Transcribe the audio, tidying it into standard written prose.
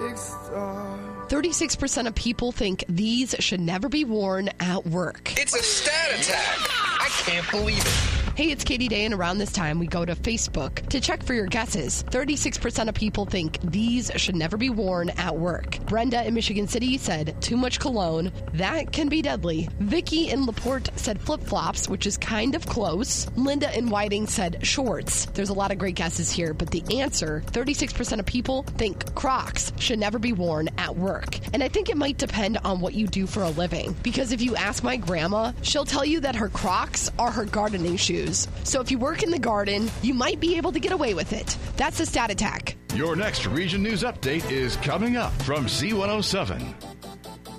36% of people think these should never be worn at work. It's a stat attack. I can't believe it. Hey, it's Katie Day, and around this time, we go to Facebook to check for your guesses. 36% of people think these should never be worn at work. Brenda in Michigan City said, too much cologne. That can be deadly. Vicky in LaPorte said flip-flops, which is kind of close. Linda in Whiting said shorts. There's a lot of great guesses here, but the answer, 36% of people think Crocs should never be worn at work. And I think it might depend on what you do for a living. Because if you ask my grandma, she'll tell you that her Crocs are her gardening shoes. So if you work in the garden, you might be able to get away with it. That's the Stat Attack. Your next Region News Update is coming up from Z107.